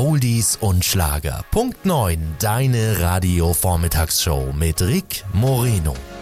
Oldies und Schlager. Punkt 9, deine Radio-Vormittagsshow mit Rick Moreno.